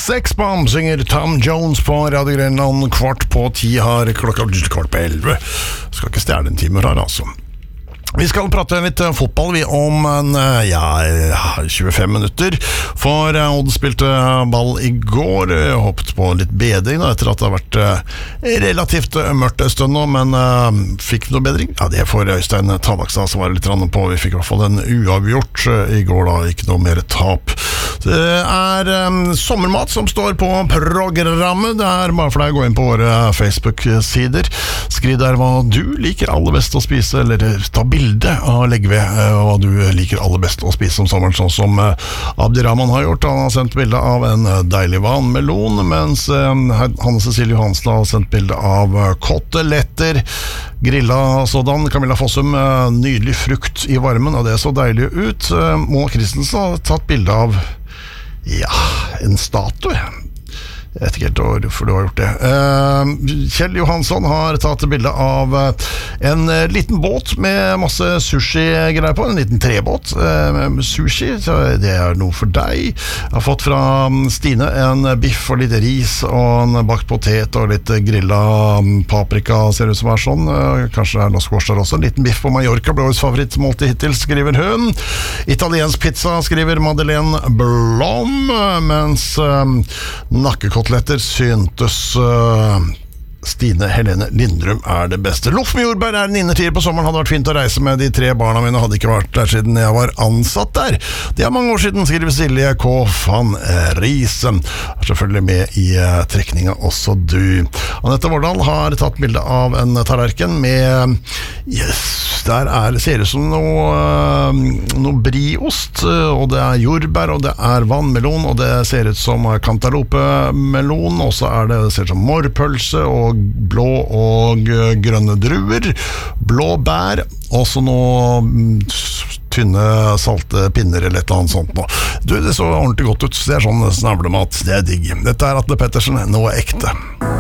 Sex Bomb synger Tom Jones på Radio Grenland. 9:15 har klokka 10:15. Skal ikke stjerne en time her, altså. Vi skal prate litt fotball vi om 25 minutter. For Odd spilte ball i går. Håpet på litt bedring da, etter at det har vært relativt mørkt en stund nå, men fikk noe bedring. Ja, det får Øystein Tallakstad som var litt på. Vi fikk I hvert fall en uavgjort i går da, ikke noe mer tap. Det sommermat som står på programmet. Det bare for deg å gå inn på våre Facebook-sider. Skriv der hva du liker aller best å spise, eller ta bilde og legge ved hva du liker aller best å spise om sommeren, sånn som Abdirahman har gjort. Han har sendt bilde av en deilig vannmelon, mens Hanne Cecilie Johansen har sendt bilde av koteletter, grilla sådan. Camilla Fossum, nydelig frukt I varmen, og det så deilig ut. Mona Christensen har tatt bilde av en statue. Jeg vet ikke helt hvorfor du har gjort det. Kjell Johansson har tatt bilde av en liten båt med masse sushi-greier på. En liten trebåt med sushi, så det noe for deg. Jeg har fått fra Stine en biff og litt ris og en bakt potet og litt grilla paprika, ser ut som sånn. Kanskje det norsk der også. En liten biff på Mallorca, ble årets favorittmåltid hittil, skriver hun. Italiensk pizza, skriver Madeleine Blom, mens nakkekoteletter syntes Stine Helene Lindrum det beste. Loff med jordbær en innertier på sommeren. Hadde vært fint å reise med de 3 barna mine. Hadde ikke vært der siden jeg var ansatt der. Det mange år siden, skriver Silje K. van Riesen. Selvfølgelig med I trekninga også du. Anette Vårdal har tatt bilde av en tallerken med der ser ut som noe briost, og det jordbær, og det vannmelon, og det ser ut som kantaloupemelon, og så det ser ut som morrpølse og blå og grønne druer, blåbær, og så noe tynne, salte pinner eller et eller annet sånt nå. Du, det så ordentlig godt ut. Det sånn snavlemat. Det digg. Dette Atle Pettersen, noe ekte.